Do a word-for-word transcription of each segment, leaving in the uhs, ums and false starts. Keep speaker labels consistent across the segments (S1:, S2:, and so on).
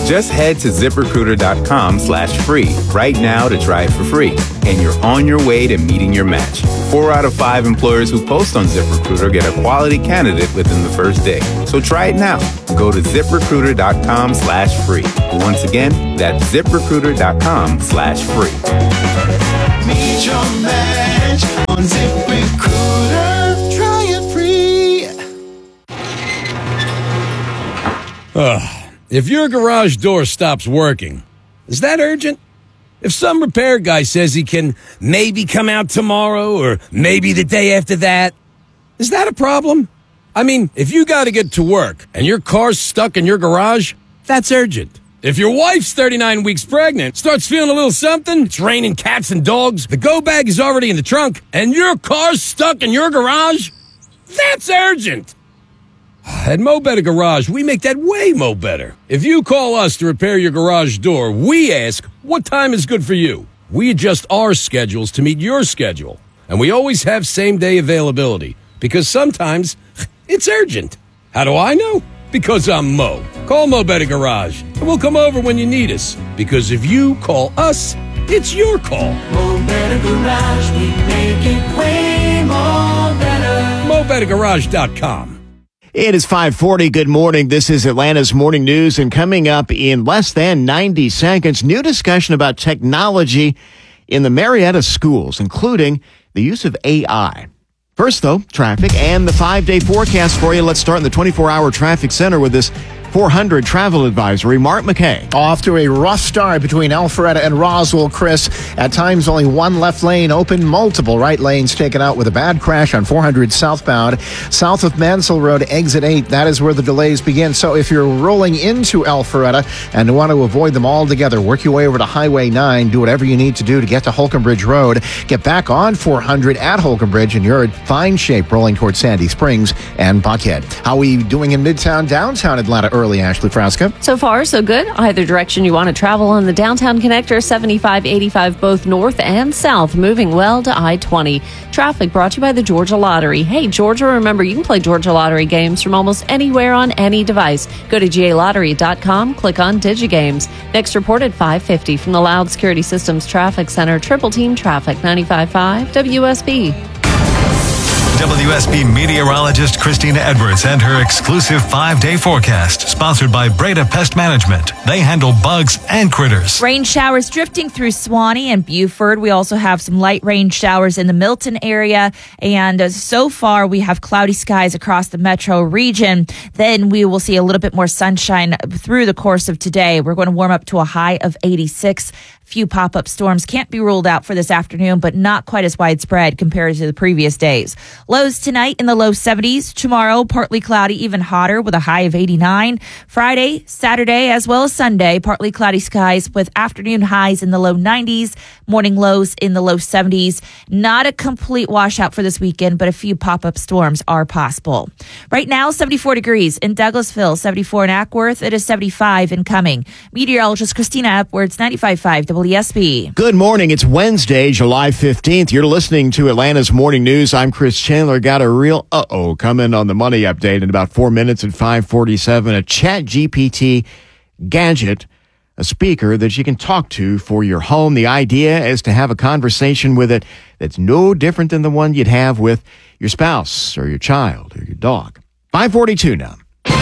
S1: Just head to ZipRecruiter.com slash free right now to try it for free. And you're on your way to meeting your match. Four out of five employers who post on ZipRecruiter get a quality candidate within the first day. So try it now. Go to ZipRecruiter.com slash free. Once again, that's ZipRecruiter.com slash free.
S2: Meet your match on ZipRecruiter. Try it free.
S3: Ugh. If your garage door stops working, is that urgent? If some repair guy says he can maybe come out tomorrow or maybe the day after that, is that a problem? I mean, if you got to get to work and your car's stuck in your garage, that's urgent. If your wife's thirty-nine weeks pregnant, starts feeling a little something, it's raining cats and dogs, the go bag is already in the trunk, and your car's stuck in your garage, that's urgent. At Mo Better Garage, we make that way mo better. If you call us to repair your garage door, we ask, what time is good for you? We adjust our schedules to meet your schedule. And we always have same-day availability, because sometimes it's urgent. How do I know? Because I'm Mo. Call Mo Better Garage, and we'll come over when you need us. Because if you call us, it's your call.
S2: Mo Better Garage, we make it way more better.
S3: Mo Better Garage dot com.
S4: It is five forty. Good morning. This is Atlanta's Morning News, and coming up in less than ninety seconds, new discussion about technology in the Marietta schools, including the use of A I. First, though, traffic and the five-day forecast for you. Let's start in the twenty-four hour traffic center with this four hundred travel advisory. Mark McKay.
S5: Off to a rough start between Alpharetta and Roswell, Chris. At times, only one left lane open, multiple right lanes taken out with a bad crash on four hundred southbound. South of Mansell Road, exit eight, that is where the delays begin. So if you're rolling into Alpharetta and want to avoid them altogether, work your way over to Highway nine. Do whatever you need to do to get to Holcomb Bridge Road. Get back on four hundred at Holcomb Bridge, and you're in fine shape rolling towards Sandy Springs and Buckhead. How are we doing in Midtown, downtown Atlanta early? Ashley Frasca.
S6: So far, so good. Either direction you want to travel on the downtown connector, seventy-five, eighty-five, both north and south, moving well to I twenty. Traffic brought to you by the Georgia Lottery. Hey, Georgia, remember, you can play Georgia Lottery games from almost anywhere on any device. Go to G A lottery dot com, click on DigiGames. Next report at five fifty from the Loud Security Systems Traffic Center, Triple Team Traffic, ninety-five point five W S B.
S7: W S B meteorologist Christina Edwards and her exclusive five-day forecast, sponsored by Breda Pest Management. They handle bugs and critters.
S8: Rain showers drifting through Suwannee and Buford. We also have some light rain showers in the Milton area. And uh, so far, we have cloudy skies across the metro region. Then we will see a little bit more sunshine through the course of today. We're going to warm up to a high of eighty-six. Few pop-up storms can't be ruled out for this afternoon, but not quite as widespread compared to the previous days. Lows tonight in the low seventies. Tomorrow, partly cloudy, even hotter with a high of eighty-nine. Friday, Saturday, as well as Sunday, partly cloudy skies with afternoon highs in the low nineties, morning lows in the low seventies. Not a complete washout for this weekend, but a few pop-up storms are possible. Right now, seventy-four degrees in Douglasville, seventy-four in Ackworth. It is seventy-five in Cumming. Meteorologist Christina Edwards, ninety-five point five W S B.
S4: Good morning. It's Wednesday, July fifteenth. You're listening to Atlanta's Morning News. I'm Chris Chandler. Got a real uh-oh coming on the money update in about four minutes at five forty-seven. A Chat G P T gadget, a speaker that you can talk to for your home. The idea is to have a conversation with it that's no different than the one you'd have with your spouse or your child or your dog. five forty-two now.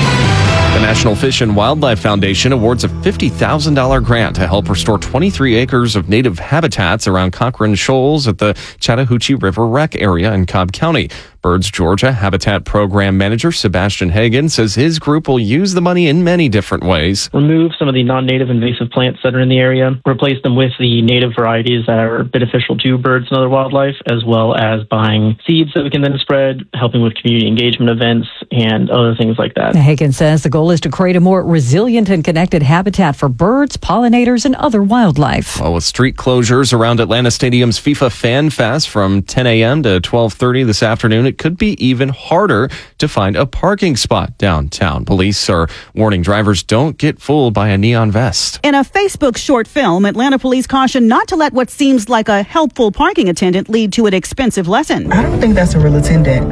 S9: The National Fish and Wildlife Foundation awards a fifty thousand dollars grant to help restore twenty-three acres of native habitats around Cochrane Shoals at the Chattahoochee River Rec area in Cobb County. Birds Georgia Habitat Program Manager Sebastian Hagan says his group will use the money in many different ways.
S10: Remove some of the non-native invasive plants that are in the area, replace them with the native varieties that are beneficial to birds and other wildlife, as well as buying seeds that we can then spread, helping with community engagement events, and other things like that.
S11: Hagan says the goal is to create a more resilient and connected habitat for birds, pollinators, and other wildlife.
S9: Well, with street closures around Atlanta Stadium's FIFA Fan Fest from ten a.m. to twelve thirty this afternoon, it could be even harder to find a parking spot downtown. Police are warning drivers don't get fooled by a neon vest.
S12: In a Facebook short film, Atlanta police caution not to let what seems like a helpful parking attendant lead to an expensive lesson.
S13: I don't think that's a real attendant.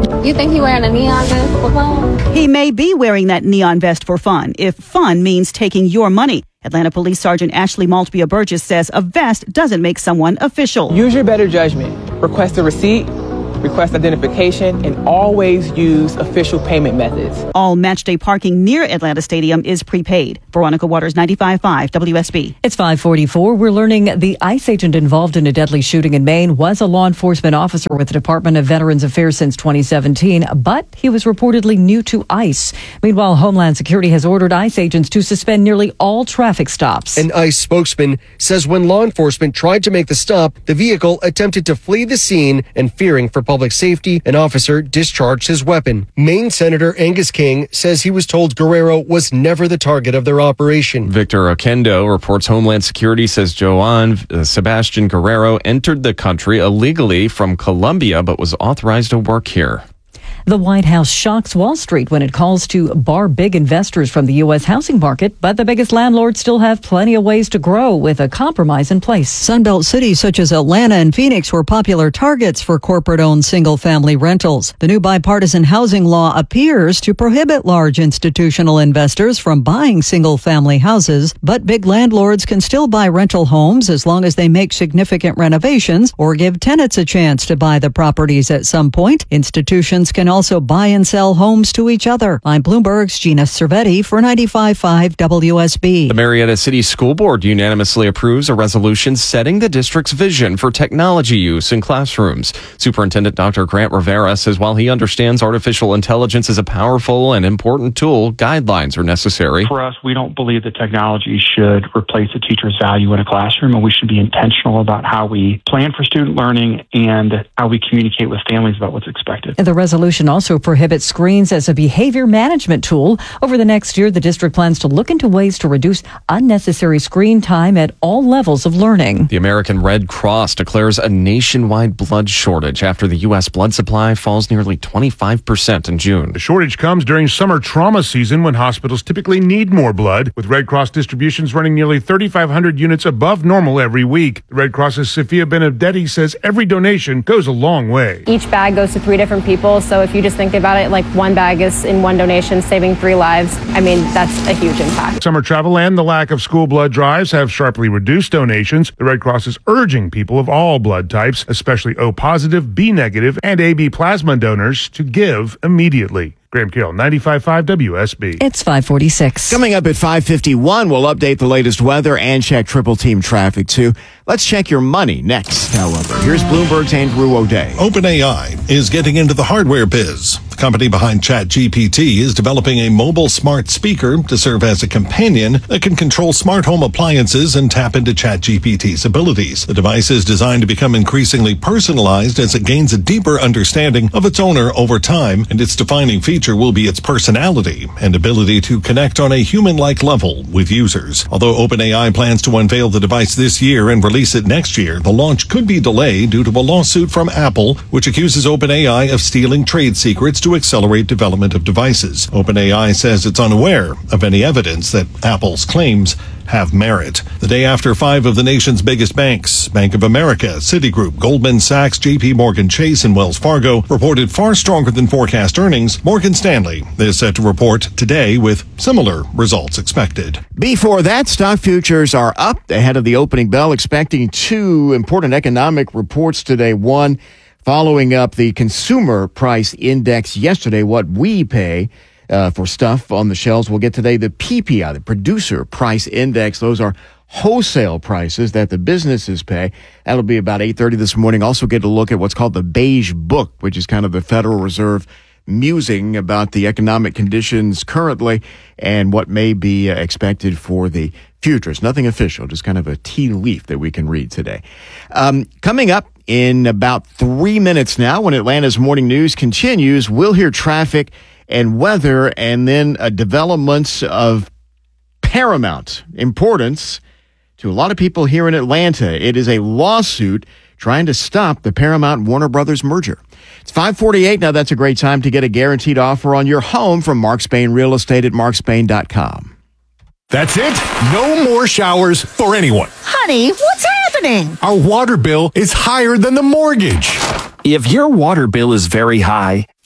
S13: You think he wearing a neon vest for fun?
S12: He may be wearing that neon vest for fun, if fun means taking your money. Atlanta Police Sergeant Ashley Maltbia Burgess says a vest doesn't make someone official.
S14: Use your better judgment. Request a receipt, request identification, and always use official payment methods.
S12: All matchday parking near Atlanta Stadium is prepaid. Veronica Waters, ninety-five point five W S B.
S11: It's five forty-four. We're learning the ICE agent involved in a deadly shooting in Maine was a law enforcement officer with the Department of Veterans Affairs since twenty seventeen, but he was reportedly new to ICE. Meanwhile, Homeland Security has ordered ICE agents to suspend nearly all traffic stops.
S15: An ICE spokesman says when law enforcement tried to make the stop, the vehicle attempted to flee the scene, and fearing for public safety, an officer discharged his weapon. Maine Senator Angus King says he was told Guerrero was never the target of their operation.
S9: Victor Oquendo reports Homeland Security says Joan uh, Sebastian Guerrero entered the country illegally from Colombia but was authorized to work here.
S11: The White House shocks Wall Street when it calls to bar big investors from the U S housing market, but the biggest landlords still have plenty of ways to grow with a compromise in place.
S16: Sunbelt cities such as Atlanta and Phoenix were popular targets for corporate-owned single-family rentals. The new bipartisan housing law appears to prohibit large institutional investors from buying single-family houses, but big landlords can still buy rental homes as long as they make significant renovations or give tenants a chance to buy the properties at some point. Institutions can also also buy and sell homes to each other. I'm Bloomberg's Gina Cervetti for ninety-five point five W S B.
S9: The Marietta City School Board unanimously approves a resolution setting the district's vision for technology use in classrooms. Superintendent Doctor Grant Rivera says while he understands artificial intelligence is a powerful and important tool, guidelines are necessary.
S17: For us, we don't believe that technology should replace a teacher's value in a classroom, and we should be intentional about how we plan for student learning and how we communicate with families about what's expected.
S11: The resolution also prohibits screens as a behavior management tool. Over the next year, the district plans to look into ways to reduce unnecessary screen time at all levels of learning.
S9: The American Red Cross declares a nationwide blood shortage after the U S blood supply falls nearly twenty-five percent in June.
S18: The shortage comes during summer trauma season when hospitals typically need more blood, with Red Cross distributions running nearly thirty-five hundred units above normal every week. The Red Cross's Sophia Benedetti says every donation goes a long way.
S19: Each bag goes to three different people, so if you just think about it, like one bag is in one donation saving three lives. I mean, that's a huge impact.
S18: Summer travel and the lack of school blood drives have sharply reduced donations. The Red Cross is urging people of all blood types, especially O positive, B negative, and A B plasma donors, to give immediately. Graham Carroll, ninety-five point five W S B.
S11: It's five forty-six.
S4: Coming up at five fifty-one, we'll update the latest weather and check triple team traffic, too. Let's check your money next, however. Here's Bloomberg's Andrew O'Day.
S20: OpenAI is getting into the hardware biz. The company behind ChatGPT is developing a mobile smart speaker to serve as a companion that can control smart home appliances and tap into ChatGPT's abilities. The device is designed to become increasingly personalized as it gains a deeper understanding of its owner over time, and its defining feature will be its personality and ability to connect on a human-like level with users. Although OpenAI plans to unveil the device this year and release it next year, the launch could be delayed due to a lawsuit from Apple, which accuses OpenAI of stealing trade secrets to accelerate development of devices. OpenAI says it's unaware of any evidence that Apple's claims have merit. The day after five of the nation's biggest banks, Bank of America, Citigroup, Goldman Sachs, J P Morgan Chase, and Wells Fargo, reported far stronger than forecast earnings, Morgan Stanley is set to report today with similar results expected.
S4: Before that, stock futures are up ahead of the opening bell, expecting two important economic reports today. One, following up the consumer price index yesterday, what we pay Uh, for stuff on the shelves. We'll get today the P P I, the Producer Price Index. Those are wholesale prices that the businesses pay. That'll be about eight thirty this morning. Also get a look at what's called the Beige Book, which is kind of the Federal Reserve musing about the economic conditions currently and what may be uh, expected for the future. It's nothing official, just kind of a tea leaf that we can read today. Um, coming up in about three minutes now, when Atlanta's Morning News continues, we'll hear traffic and weather, and then uh, developments of paramount importance to a lot of people here in Atlanta. It is a lawsuit trying to stop the Paramount-Warner Brothers merger. It's five forty-eight. Now that's a great time to get a guaranteed offer on your home from Mark Spain Real Estate at mark spain dot com.
S21: That's it? No more showers for anyone.
S22: Honey, what's happening?
S21: Our water bill is higher than the mortgage.
S23: If your water bill is very high,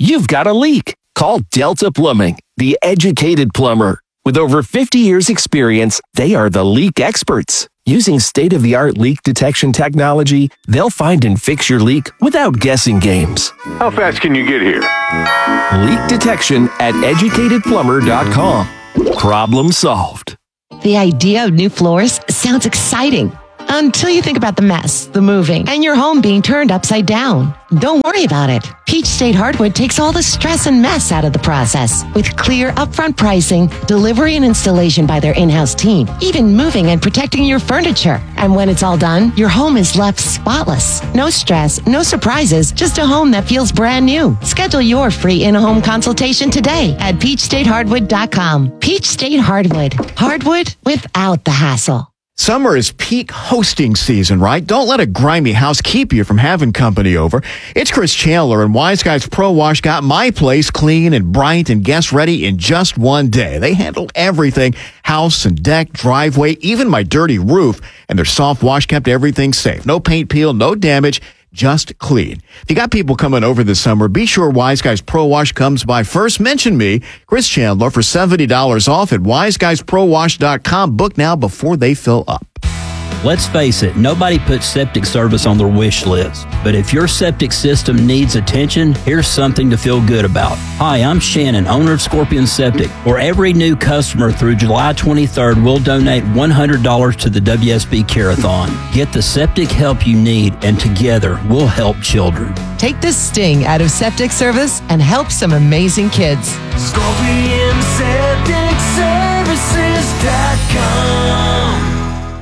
S1: You've got a leak. Call Delta Plumbing, the educated plumber. With over fifty years experience, they are the leak experts. Using state-of-the-art leak detection technology, they'll find and fix your leak without guessing games.
S2: How fast can you get here?
S1: Leak detection at educated plumber dot com. Problem solved.
S23: The idea of new floors sounds exciting until you think about the mess, the moving, and your home being turned upside down. Don't worry about it. Peach State Hardwood takes all the stress and mess out of the process with clear upfront pricing, delivery and installation by their in-house team, even moving and protecting your furniture. And when it's all done, your home is left spotless. No stress, no surprises, just a home that feels brand new. Schedule your free in-home consultation today at peach state hardwood dot com. Peach State Hardwood. Hardwood without the hassle.
S4: Summer is peak hosting season, right? Don't let a grimy house keep you from having company over. It's Chris Chandler, and Wise Guys Pro Wash got my place clean and bright and guest ready in just one day. They handle everything, house and deck, driveway, even my dirty roof, and their soft wash kept everything safe. No paint peel, no damage. Just clean. If you got people coming over this summer, be sure Wise Guys Pro Wash comes by first. Mention me, Chris Chandler, for seventy dollars off at wise guys pro wash dot com. Book now before they fill up.
S24: Let's face it, nobody puts septic service on their wish list. But if your septic system needs attention, here's something to feel good about. Hi, I'm Shannon, owner of Scorpion Septic. For every new customer through July twenty-third, we'll donate one hundred dollars to the W S B Care-a-thon. Get the septic help you need, and together we'll help children.
S25: Take the sting out of septic service and help some amazing kids.
S26: Scorpion Septic Services dot com.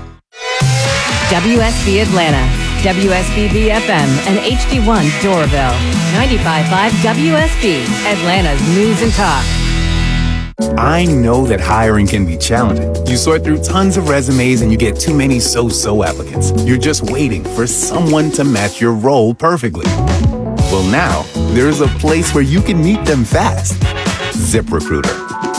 S27: W S B Atlanta, W S B B F M, and H D one Doraville. ninety-five point five W S B, Atlanta's news and talk.
S28: I know that hiring can be challenging. You sort through tons of resumes and you get too many so-so applicants. You're just waiting for someone to match your role perfectly. Well, now, there's a place where you can meet them fast. ZipRecruiter.